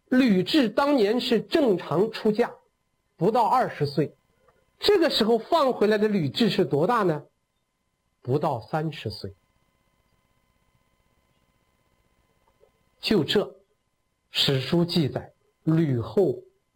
吕雉当年是正常出嫁，不到20岁，这个时候放回来的吕雉是多大呢？不到30岁。就这，史书记载吕后